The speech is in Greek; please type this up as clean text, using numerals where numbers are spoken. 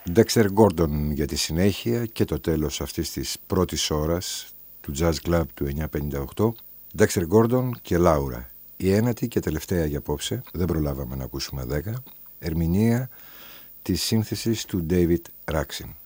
Dexter Gordon για τη συνέχεια και το τέλος αυτής της πρώτης ώρας του Jazz Club του 958. Dexter Gordon και Laura, η ένατη και τελευταία για απόψε, δεν προλάβαμε να ακούσουμε 10, ερμηνεία της σύνθεσης του David Raksin.